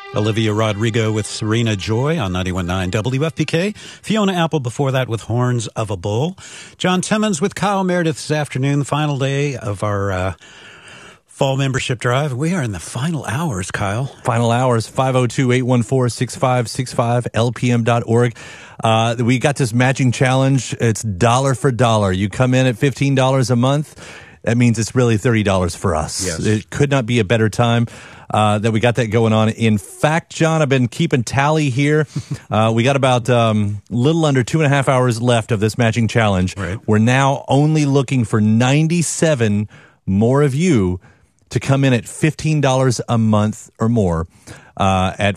Olivia Rodrigo with Serena Joy on 91.9 WFPK. Fiona Apple before that with Horns of a Bull. John Timmons with Kyle Meredith this afternoon, the final day of our fall membership drive. We are in the final hours, Kyle. Final hours, 502-814-6565, lpm.org. We got this matching challenge. It's dollar for dollar. You come in at $15 a month. That means it's really $30 for us. Yes. It could not be a better time that we got that going on. In fact, John, I've been keeping tally here. We got about little under 2.5 hours left of this matching challenge. Right. We're now only looking for 97 more of you to come in at $15 a month or more at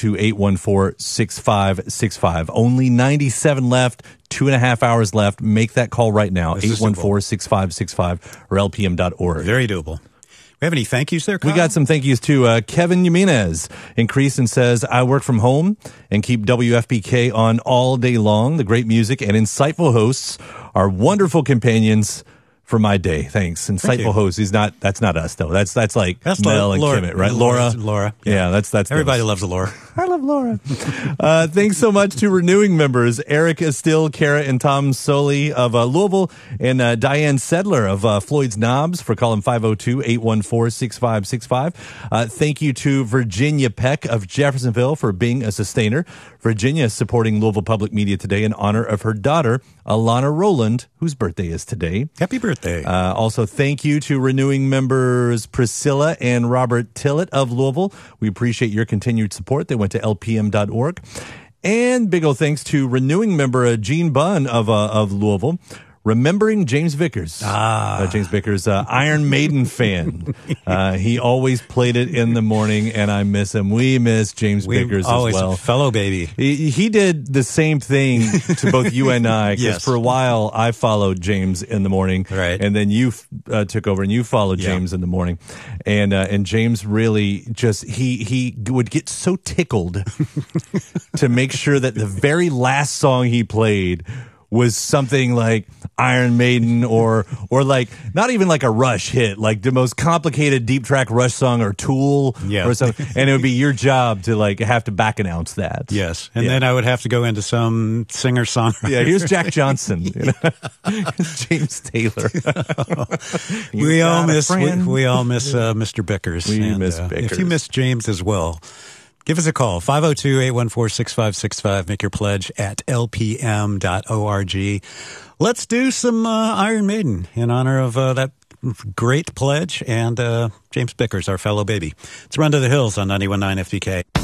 502-814-6565. Only 97 left, 2.5 hours left. Make that call right now, 814-6565 or lpm.org. Very doable. We have any thank yous there, Kyle? We got some thank yous to Kevin Jimenez in Creason says, I work from home and keep WFPK on all day long. The great music and insightful hosts are wonderful companions for my day. Thanks. Insightful host. That's not us though. That's like Mel and Laura, Kimmett, right? Laura. Yeah, that's everybody loves Laura. I love Laura. Thanks so much to renewing members, Eric Still, Kara, and Tom Soley of Louisville, and Diane Sedler of Floyd's Knobs for calling 502-814-6565. Thank you to Virginia Peck of Jeffersonville for being a sustainer. Virginia is supporting Louisville Public Media today in honor of her daughter, Alana Rowland, whose birthday is today. Happy birthday. Also, thank you to renewing members Priscilla and Robert Tillett of Louisville. We appreciate your continued support. They went to lpm.org. And big old thanks to renewing member Gene Bunn of Louisville. Remembering James Vickers. James Vickers, Iron Maiden fan. He always played it in the morning, and I miss him. We miss James Vickers as well. Fellow baby. He did the same thing to both you and I, because Yes. for a while I followed James in the morning, right, and then you took over and you followed James in the morning, and James really just he would get so tickled to make sure that the very last song he played was something like Iron Maiden or like not even like a Rush hit, like the most complicated deep track Rush song or Tool or something. And it would be your job to like have to back announce that. Yes. And then I would have to go into some singer-songwriter. Yeah, here's Jack Johnson. James Taylor. we all miss Mr. Bickers. We miss Bickers. If you miss James as well, give us a call, 502-814-6565. Make your pledge at lpm.org. Let's do some Iron Maiden in honor of that great pledge and James Bickers, our fellow baby. It's Run to the Hills on 91.9 FPK.